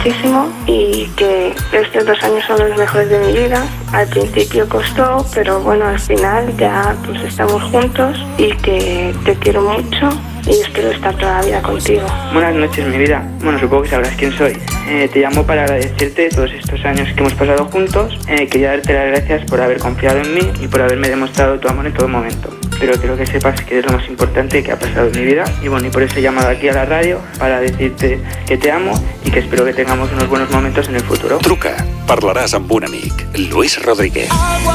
muchísimo y que estos 2 años son los mejores de mi vida. Al principio costó, pero bueno, al final ya pues estamos juntos y que te quiero mucho y espero estar toda la vida contigo. Buenas noches, mi vida. Bueno, supongo que sabrás quién soy. Te llamo para agradecerte todos estos años que hemos pasado juntos. Quería darte las gracias por haber confiado en mí y por haberme demostrado tu amor en todo momento. Pero quiero que sepas que es lo más importante que ha pasado en mi vida. Y bueno, y por eso he llamado aquí a la radio para decirte que te amo y que espero que tengamos unos buenos momentos en el futuro. Truca, parlaràs amb un amic. Luis Rodríguez.